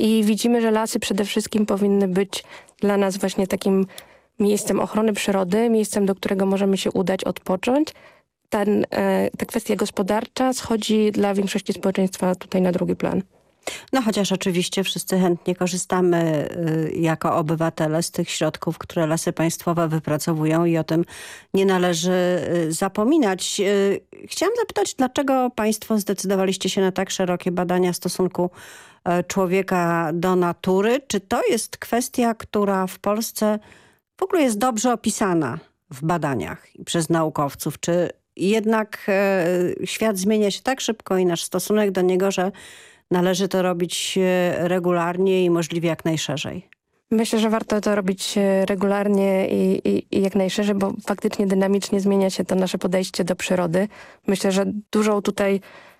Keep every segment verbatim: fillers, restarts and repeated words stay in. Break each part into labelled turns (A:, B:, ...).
A: I widzimy, że lasy przede wszystkim powinny być dla nas właśnie takim miejscem ochrony przyrody, miejscem, do którego możemy się udać, odpocząć. Ten, e, ta kwestia gospodarcza schodzi dla większości społeczeństwa tutaj na drugi plan.
B: No chociaż oczywiście wszyscy chętnie korzystamy y, jako obywatele z tych środków, które Lasy Państwowe wypracowują i o tym nie należy y, zapominać. Y, chciałam zapytać, dlaczego Państwo zdecydowaliście się na tak szerokie badania stosunku y, człowieka do natury? Czy to jest kwestia, która w Polsce w ogóle jest dobrze opisana w badaniach i przez naukowców? Czy jednak y, świat zmienia się tak szybko i nasz stosunek do niego, że należy to robić regularnie i możliwie jak najszerzej?
A: Myślę, że warto to robić regularnie i, i, i jak najszerzej, bo faktycznie dynamicznie zmienia się to nasze podejście do przyrody. Myślę, że dużą tutaj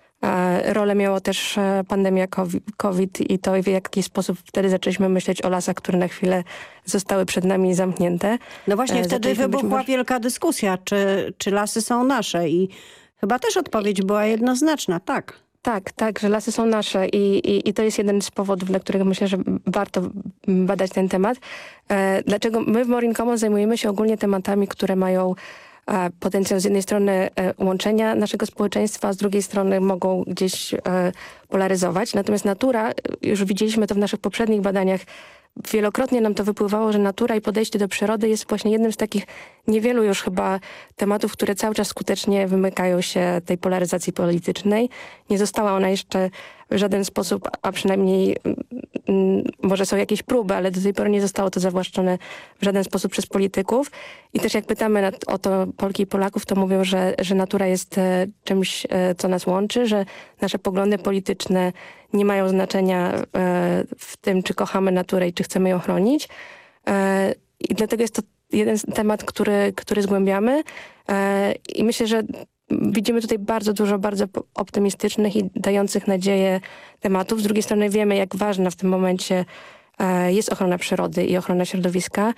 A: e, rolę miało też pandemia COVID i to, w jaki sposób wtedy zaczęliśmy myśleć o lasach, które na chwilę zostały przed nami zamknięte.
B: No właśnie
A: e,
B: wtedy wybuchła być... wielka dyskusja, czy, czy lasy są nasze i chyba też odpowiedź była jednoznaczna, tak.
A: Tak, tak, że lasy są nasze i, i, i to jest jeden z powodów, dla którego myślę, że warto badać ten temat. E, dlaczego my w Morin Commons zajmujemy się ogólnie tematami, które mają e, potencjał z jednej strony e, łączenia naszego społeczeństwa, a z drugiej strony mogą gdzieś e, polaryzować. Natomiast natura, już widzieliśmy to w naszych poprzednich badaniach, wielokrotnie nam to wypływało, że natura i podejście do przyrody jest właśnie jednym z takich niewielu już chyba tematów, które cały czas skutecznie wymykają się tej polaryzacji politycznej. Nie została ona jeszcze w żaden sposób, a przynajmniej mm, może są jakieś próby, ale do tej pory nie zostało to zawłaszczone w żaden sposób przez polityków. I też jak pytamy na, o to Polki i Polaków, to mówią, że, że natura jest e, czymś, e, co nas łączy, że nasze poglądy polityczne nie mają znaczenia e, w tym, czy kochamy naturę i czy chcemy ją chronić. E, I dlatego jest to jeden temat, który, który zgłębiamy. E, I myślę, że widzimy tutaj bardzo dużo bardzo optymistycznych i dających nadzieję tematów. Z drugiej strony wiemy, jak ważna w tym momencie e, jest ochrona przyrody i ochrona środowiska,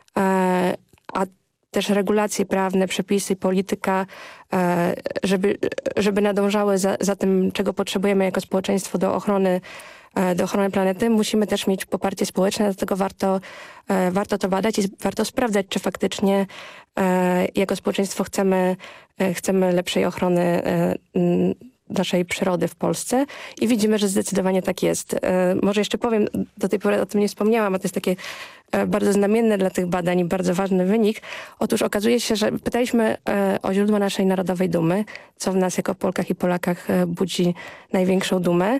A: e, a też regulacje prawne, przepisy, polityka, e, żeby, żeby nadążały za, za tym, czego potrzebujemy jako społeczeństwo do ochrony do ochrony planety, musimy też mieć poparcie społeczne, dlatego warto, e, warto to badać i warto sprawdzać, czy faktycznie e, jako społeczeństwo chcemy, e, chcemy lepszej ochrony e, m, naszej przyrody w Polsce i widzimy, że zdecydowanie tak jest. E, może jeszcze powiem, do tej pory o tym nie wspomniałam, a to jest takie e, bardzo znamienne dla tych badań i bardzo ważny wynik. Otóż okazuje się, że pytaliśmy e, o źródło naszej narodowej dumy, co w nas jako Polkach i Polakach e, budzi największą dumę.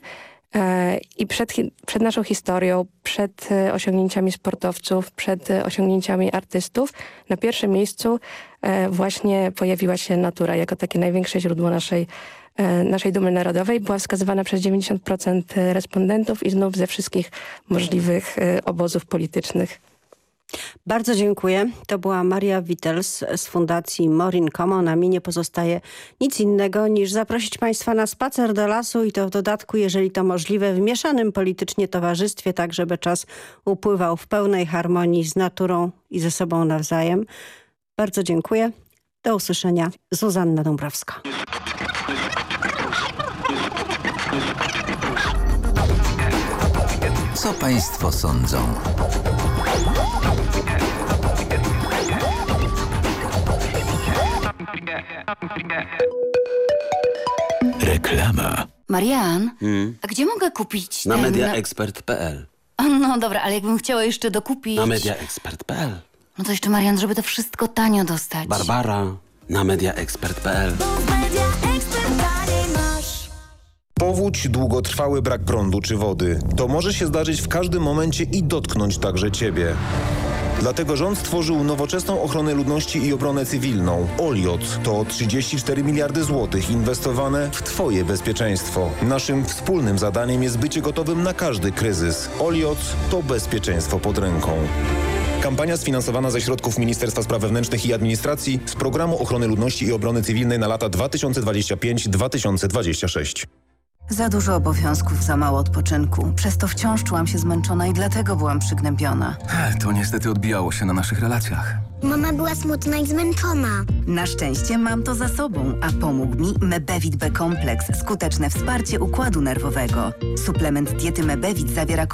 A: I przed, przed naszą historią, przed osiągnięciami sportowców, przed osiągnięciami artystów, na pierwszym miejscu właśnie pojawiła się natura jako takie największe źródło naszej, naszej dumy narodowej. Była wskazywana przez dziewięćdziesiąt procent respondentów i znów ze wszystkich możliwych obozów politycznych.
B: Bardzo dziękuję. To była Maria Wittels z Fundacji Morin Commons. A mi nie pozostaje nic innego niż zaprosić Państwa na spacer do lasu i to w dodatku, jeżeli to możliwe, w mieszanym politycznie towarzystwie, tak żeby czas upływał w pełnej harmonii z naturą i ze sobą nawzajem. Bardzo dziękuję. Do usłyszenia. Zuzanna Dąbrowska.
C: Co Państwo sądzą? Reklama.
D: Marian,
E: Hmm?
D: a gdzie mogę kupić
E: Na
D: ten...
E: mediaexpert kropka p l.
D: No dobra, ale jakbym chciała jeszcze dokupić...
E: Na mediaexpert kropka p l.
D: No to jeszcze, Marian, żeby to wszystko tanio dostać.
E: Barbara. Na mediaexpert kropka p l.
F: Powódź, długotrwały brak prądu czy wody. To może się zdarzyć w każdym momencie i dotknąć także Ciebie. Dlatego rząd stworzył nowoczesną ochronę ludności i obronę cywilną. Oliot to trzydzieści cztery miliardy złotych inwestowane w Twoje bezpieczeństwo. Naszym wspólnym zadaniem jest bycie gotowym na każdy kryzys. Oliot to bezpieczeństwo pod ręką. Kampania sfinansowana ze środków Ministerstwa Spraw Wewnętrznych i Administracji z Programu Ochrony Ludności i Obrony Cywilnej na lata dwa tysiące dwudziesty piąty do dwa tysiące dwudziestego szóstego.
G: Za dużo obowiązków, za mało odpoczynku. Przez to wciąż czułam się zmęczona i dlatego byłam przygnębiona.
H: To niestety odbijało się na naszych relacjach.
I: Mama była smutna i zmęczona.
G: Na szczęście mam to za sobą, a pomógł mi Mebevit B-kompleks. Skuteczne wsparcie układu nerwowego. Suplement diety Mebevit zawiera